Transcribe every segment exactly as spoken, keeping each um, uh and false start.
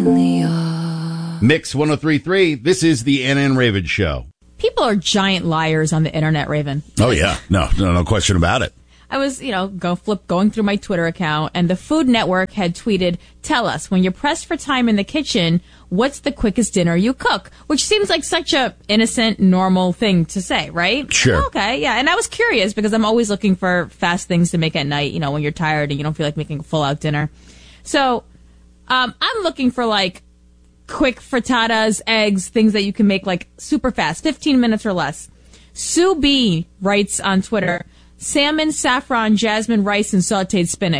certainly are. Mix one oh three point three. This is the Anna and Raven Show. People are giant liars on the internet, Raven. Oh, yeah. No, no, no question about it. I was, you know, go flip going through my Twitter account, and the Food Network had tweeted, "Tell us, when you're pressed for time in the kitchen, what's the quickest dinner you cook?" Which seems like such a innocent, normal thing to say, right? Sure. Okay, yeah. And I was curious because I'm always looking for fast things to make at night, you know, when you're tired and you don't feel like making a full-out dinner. So um, I'm looking for, like, quick frittatas, eggs, things that you can make, like, super fast, fifteen minutes or less. Sue B writes on Twitter, "Salmon, saffron, jasmine, rice, and sauteed spinach."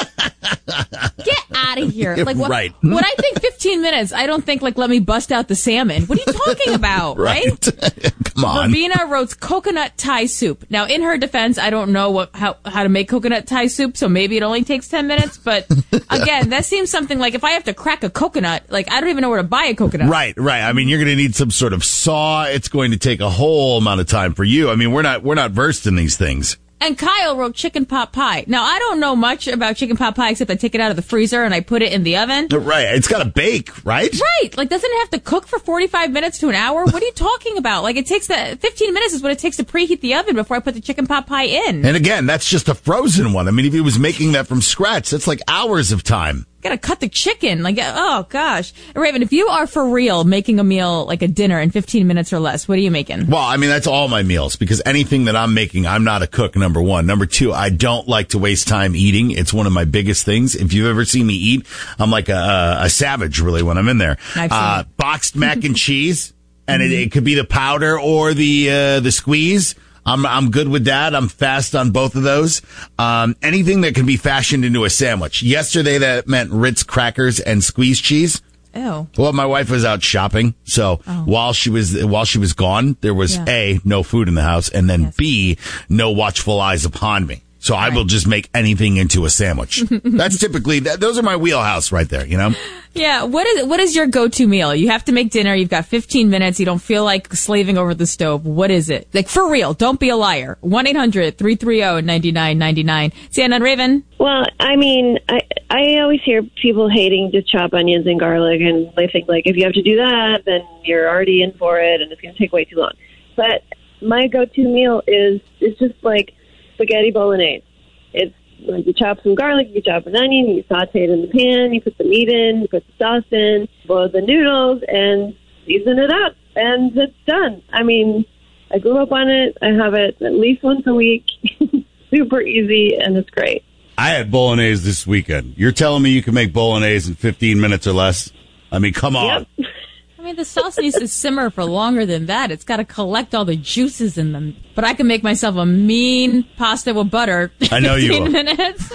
Get out of here. Like, what, right. When I think fifteen minutes, I don't think, like, let me bust out the salmon. What are you talking about, right? right? Come on. Verbena wrote coconut Thai soup. Now, in her defense, I don't know what how, how to make coconut Thai soup, so maybe it only takes ten minutes. But, again, that seems something like if I have to crack a coconut, like, I don't even know where to buy a coconut. Right, right. I mean, you're going to need some sort of saw. It's going to take a whole amount of time for you. I mean, we're not we're not versed in these things. And Kyle wrote chicken pot pie. Now, I don't know much about chicken pot pie except I take it out of the freezer and I put it in the oven. Right. It's got to bake, right? Right. Like, doesn't it have to cook for forty-five minutes to an hour? What are you talking about? Like, it takes the fifteen minutes is what it takes to preheat the oven before I put the chicken pot pie in. And again, that's just a frozen one. I mean, if he was making that from scratch, that's like hours of time. Gotta cut the chicken. Like, oh, gosh. Raven, if you are for real making a meal, like a dinner in fifteen minutes or less, what are you making? Well, I mean, that's all my meals because anything that I'm making, I'm not a cook, number one. Number two, I don't like to waste time eating. It's one of my biggest things. If you've ever seen me eat, I'm like a, a savage, really, when I'm in there. Uh, boxed mac and cheese, and it, it could be the powder or the uh, the squeeze. I'm I'm good with that. I'm fast on both of those. Um, anything that can be fashioned into a sandwich. Yesterday, that meant Ritz crackers and squeeze cheese. Ew. Well, my wife was out shopping, so oh. while she was while she was gone, there was yeah. A, no food in the house, and then yes. B, no watchful eyes upon me. So right. I will just make anything into a sandwich. That's typically, that, those are my wheelhouse right there, you know? Yeah. What is what is your go-to meal? You have to make dinner. You've got fifteen minutes. You don't feel like slaving over the stove. What is it? Like, for real. Don't be a liar. one eight hundred three three zero nine nine nine nine. Sienna and Raven? Well, I mean, I I always hear people hating to chop onions and garlic, and they think, like, if you have to do that, then you're already in for it, and it's going to take way too long. But my go-to meal is, is just, like, spaghetti bolognese. It's like you chop some garlic, you chop an onion, you saute it in the pan, you put the meat in, you put the sauce in, boil the noodles, and season it up, and it's done. I mean, I grew up on it. I have it at least once a week. Super easy, and it's great. I had bolognese this weekend. You're telling me you can make bolognese in fifteen minutes or less? I mean, come on. Yep. I mean, the sauce needs to simmer for longer than that. It's got to collect all the juices in them. But I can make myself a mean pasta with butter. I know you will. fifteen minutes.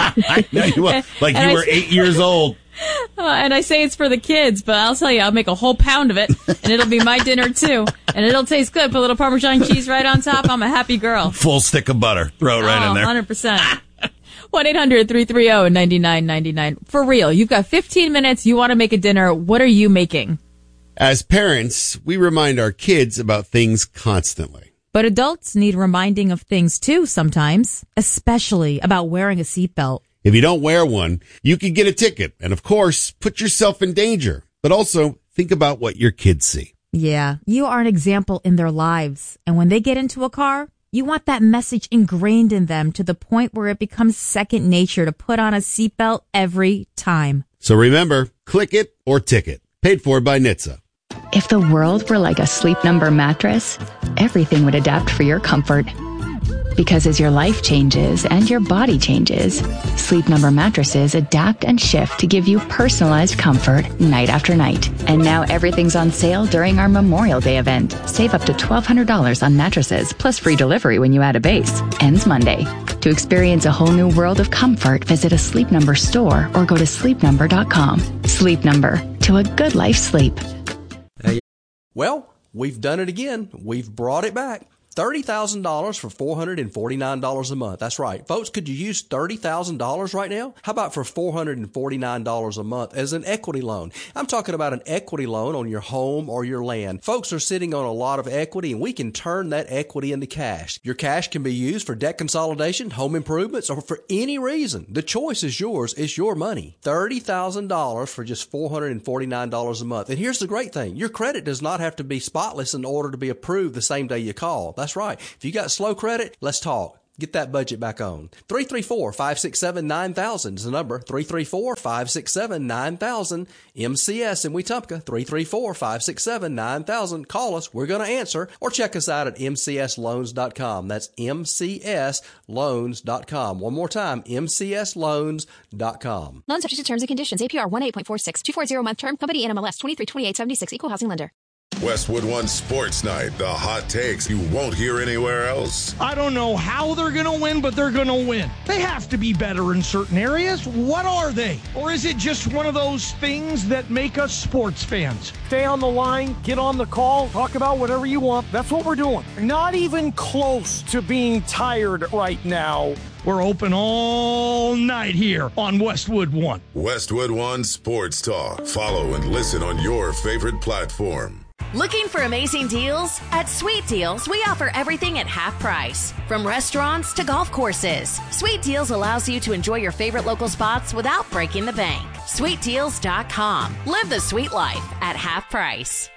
I know you will. Like and you I were say, eight years old. Uh, and I say it's for the kids, but I'll tell you, I'll make a whole pound of it, and it'll be my dinner too. And it'll taste good. Put a little Parmesan cheese right on top. I'm a happy girl. Full stick of butter. Throw it right oh, in there. one hundred percent. one eight hundred three three zero nine nine nine nine. For real, you've got fifteen minutes. You want to make a dinner. What are you making? As parents, we remind our kids about things constantly. But adults need reminding of things too sometimes, especially about wearing a seatbelt. If you don't wear one, you could get a ticket and, of course, put yourself in danger. But also, think about what your kids see. Yeah, you are an example in their lives. And when they get into a car, you want that message ingrained in them to the point where it becomes second nature to put on a seatbelt every time. So remember, click it or ticket. Paid for by N H T S A. If the world were like a Sleep Number mattress, everything would adapt for your comfort. Because as your life changes and your body changes, Sleep Number mattresses adapt and shift to give you personalized comfort night after night. And now everything's on sale during our Memorial Day event. Save up to twelve hundred dollars on mattresses, plus free delivery when you add a base. Ends Monday. To experience a whole new world of comfort, visit a Sleep Number store or go to sleep number dot com. Sleep Number. To a good life sleep. Well, we've done it again. We've brought it back. thirty thousand dollars for four hundred forty-nine dollars a month. That's right. Folks, could you use thirty thousand dollars right now? How about for four hundred forty-nine dollars a month as an equity loan? I'm talking about an equity loan on your home or your land. Folks are sitting on a lot of equity, and we can turn that equity into cash. Your cash can be used for debt consolidation, home improvements, or for any reason. The choice is yours. It's your money. thirty thousand dollars for just four hundred forty-nine dollars a month. And here's the great thing. Your credit does not have to be spotless in order to be approved the same day you call. That's right. If you got slow credit, let's talk. Get that budget back on. three three four, five six seven, nine thousand is the number. three three four, five six seven, nine thousand. M C S in Wetumpka. three three four, five six seven, nine thousand. Call us. We're going to answer. Or check us out at M C S loans dot com. That's M C S loans dot com. One more time, M C S loans dot com. Loan subject to terms and conditions. A P R one eight point four six. two forty month term. Company N M L S twenty-three twenty-eight seventy-six. Equal housing lender. Westwood One Sports Night, the hot takes you won't hear anywhere else. I don't know how they're going to win, but they're going to win. They have to be better in certain areas. What are they? Or is it just one of those things that make us sports fans? Stay on the line, get on the call, talk about whatever you want. That's what we're doing. Not even close to being tired right now. We're open all night here on Westwood One. Westwood One Sports Talk. Follow and listen on your favorite platform. Looking for amazing deals? At Sweet Deals, we offer everything at half price. From restaurants to golf courses, Sweet Deals allows you to enjoy your favorite local spots without breaking the bank. sweet deals dot com. Live the sweet life at half price.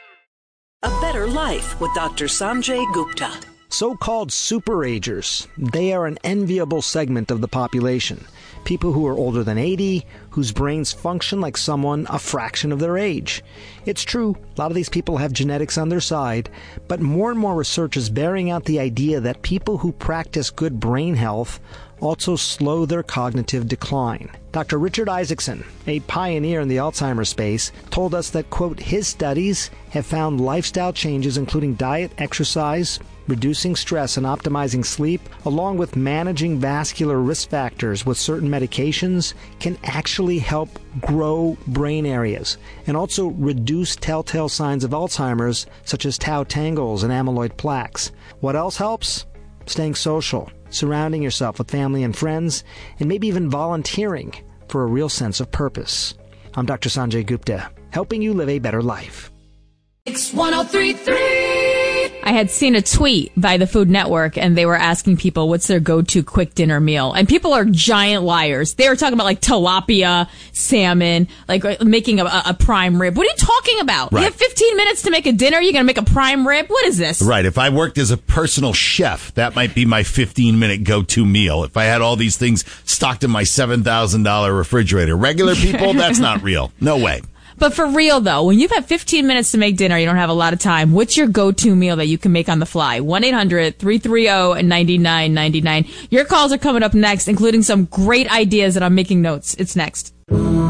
A better life with Doctor Sanjay Gupta. So-called superagers, they are an enviable segment of the population. People who are older than eighty, whose brains function like someone a fraction of their age. It's true, a lot of these people have genetics on their side, but more and more research is bearing out the idea that people who practice good brain health also slow their cognitive decline. Doctor Richard Isaacson, a pioneer in the Alzheimer's space, told us that, quote, his studies have found lifestyle changes including diet, exercise, reducing stress and optimizing sleep, along with managing vascular risk factors with certain medications, can actually help grow brain areas and also reduce telltale signs of Alzheimer's, such as tau tangles and amyloid plaques. What else helps? Staying social, surrounding yourself with family and friends, and maybe even volunteering for a real sense of purpose. I'm Doctor Sanjay Gupta, helping you live a better life. It's one oh three point three. I had seen a tweet by the Food Network, and they were asking people what's their go-to quick dinner meal. And people are giant liars. They were talking about like tilapia, salmon, like making a, a prime rib. What are you talking about? Right. You have fifteen minutes to make a dinner. You're going to make a prime rib? What is this? Right. If I worked as a personal chef, that might be my fifteen-minute go-to meal. If I had all these things stocked in my seven thousand dollars refrigerator. Regular people, that's not real. No way. But for real, though, when you've had fifteen minutes to make dinner, you don't have a lot of time, what's your go-to meal that you can make on the fly? one eight hundred three three zero nine nine nine nine. Your calls are coming up next, including some great ideas that I'm making notes. It's next.